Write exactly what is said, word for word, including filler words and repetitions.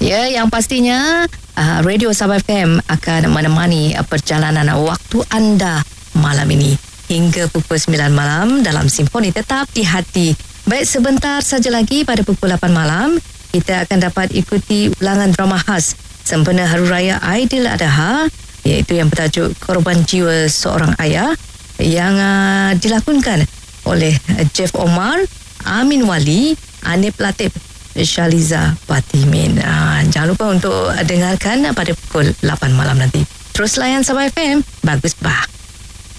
Ya, yang pastinya uh, Radio Sabah F M akan menemani uh, perjalanan waktu anda malam ini hingga pukul sembilan malam dalam Simfoni Tetap di Hati. Baik, sebentar saja lagi pada pukul lapan malam kita akan dapat ikuti ulangan drama khas sempena Hari Raya Aidiladha, iaitu yang bertajuk Korban Jiwa Seorang Ayah, yang uh, dilakonkan oleh uh, Jeff Omar, Amin Wali, Anip Latif, Shaliza Patimin. Uh, jangan lupa untuk dengarkan pada pukul lapan malam nanti. Terus layan Sabah F M. Bagus bah.